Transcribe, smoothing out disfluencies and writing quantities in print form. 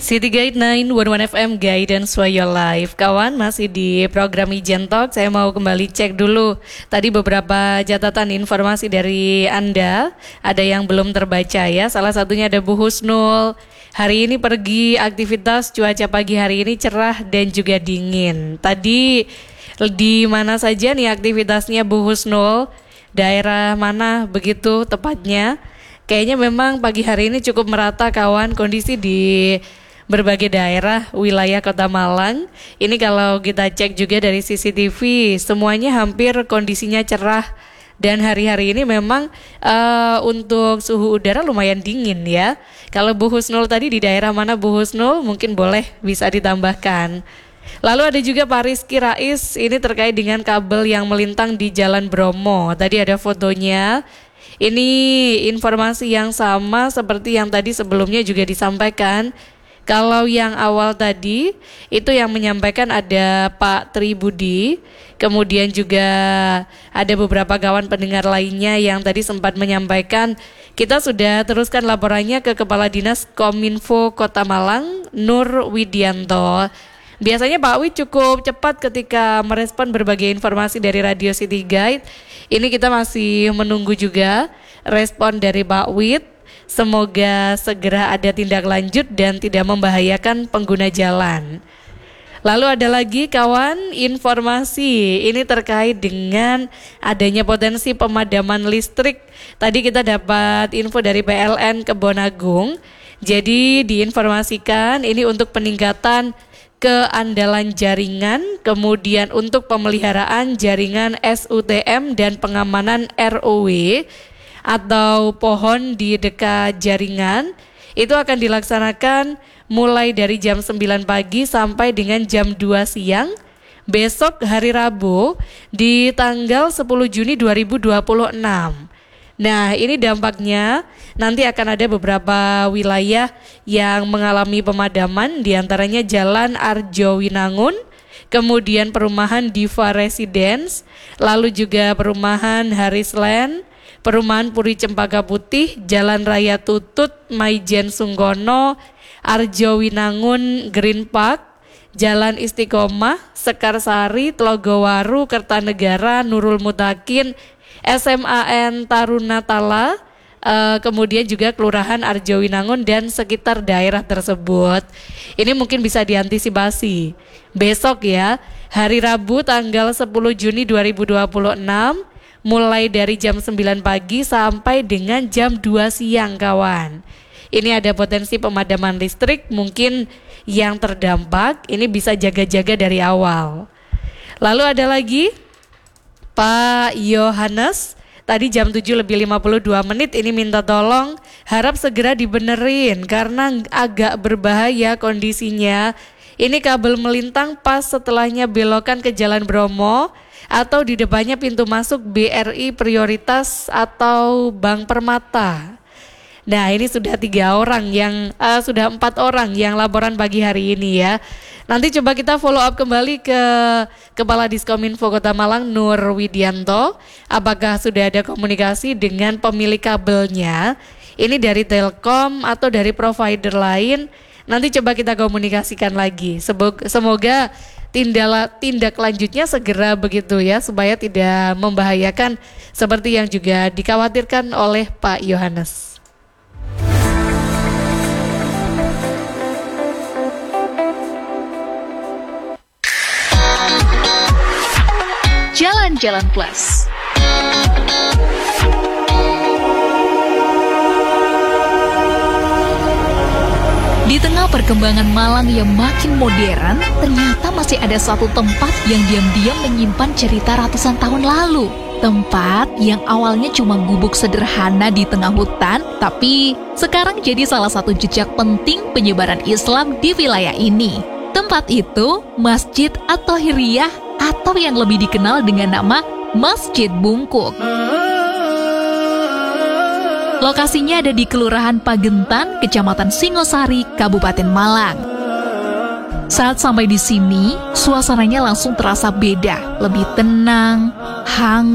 City Guide 911 FM Guidance for Your Life. Kawan, masih di program Ijen Talk. Saya mau kembali cek dulu tadi beberapa catatan informasi dari Anda. Ada yang belum terbaca ya. Salah satunya ada Bu Husnul. Hari ini pergi aktivitas, cuaca pagi hari ini cerah dan juga dingin. Tadi di mana saja nih aktivitasnya Bu Husnul? Daerah mana begitu tepatnya? Kayaknya memang pagi hari ini cukup merata kawan, kondisi di berbagai daerah wilayah Kota Malang. Ini kalau kita cek juga dari CCTV, semuanya hampir kondisinya cerah. Dan hari-hari ini memang untuk suhu udara lumayan dingin ya. Kalau Bu Husnul tadi di daerah mana Bu Husnul? Mungkin boleh bisa ditambahkan. Lalu ada juga Pak Rizky Rais, ini terkait dengan kabel yang melintang di Jalan Bromo. Tadi ada fotonya. Ini informasi yang sama seperti yang tadi sebelumnya juga disampaikan. Kalau yang awal tadi itu yang menyampaikan ada Pak Tri Budi, kemudian juga ada beberapa kawan pendengar lainnya yang tadi sempat menyampaikan. Kita sudah teruskan laporannya ke Kepala Dinas Kominfo Kota Malang, Nur Widianto. Biasanya Pak Wid cukup cepat ketika merespon berbagai informasi dari Radio City Guide. Ini kita masih menunggu juga respon dari Pak Wid. Semoga segera ada tindak lanjut dan tidak membahayakan pengguna jalan. Lalu ada lagi kawan informasi ini terkait dengan adanya potensi pemadaman listrik. Tadi kita dapat info dari PLN Kebonagung. Jadi diinformasikan ini untuk peningkatan keandalan jaringan, kemudian untuk pemeliharaan jaringan SUTM dan pengamanan ROW atau pohon di dekat jaringan. Itu akan dilaksanakan mulai dari jam 9 pagi sampai dengan jam 2 siang besok hari Rabu di tanggal 10 Juni 2026. Nah, ini dampaknya nanti akan ada beberapa wilayah yang mengalami pemadaman, diantaranya Jalan Arjo Winangun, kemudian perumahan Diva Residence, lalu juga perumahan Harisland, perumahan Puri Cempaka Putih, Jalan Raya Tutut, Maijen Sungkono, Arjo Winangun Green Park, Jalan Istiqomah, Sekarsari, Telogowaru, Kertanegara, Nurul Mutakin, SMAN Taruna Tala, kemudian juga Kelurahan Arjo Winangun dan sekitar daerah tersebut. Ini mungkin bisa diantisipasi besok ya, hari Rabu tanggal 10 Juni 2026 mulai dari jam 9 pagi sampai dengan jam 2 siang kawan. Ini ada potensi pemadaman listrik, mungkin yang terdampak ini bisa jaga-jaga dari awal. Lalu ada lagi Pak Yohanes, tadi jam 7:52 ini minta tolong, harap segera dibenerin karena agak berbahaya kondisinya. Ini kabel melintang pas setelahnya belokan ke Jalan Bromo atau di depannya pintu masuk BRI Prioritas atau Bank Permata. Nah, ini sudah 4 orang yang laporan pagi hari ini ya. Nanti coba kita follow up kembali ke Kepala Diskominfo Kota Malang Nur Widianto. Apakah sudah ada komunikasi dengan pemilik kabelnya? Ini dari Telkom atau dari provider lain? Nanti coba kita komunikasikan lagi. Semoga tindak lanjutnya segera begitu ya, supaya tidak membahayakan seperti yang juga dikhawatirkan oleh Pak Yohanes. Jalan-Jalan Plus. Di tengah perkembangan Malang yang makin modern, ternyata masih ada satu tempat yang diam-diam menyimpan cerita ratusan tahun lalu. Tempat yang awalnya cuma gubuk sederhana di tengah hutan, tapi sekarang jadi salah satu jejak penting penyebaran Islam di wilayah ini. Tempat itu Masjid At-Tahiriyah atau yang lebih dikenal dengan nama Masjid Bungkuk. Lokasinya ada di Kelurahan Pagentan, Kecamatan Singosari, Kabupaten Malang. Saat sampai di sini, suasananya langsung terasa beda, lebih tenang, hangat,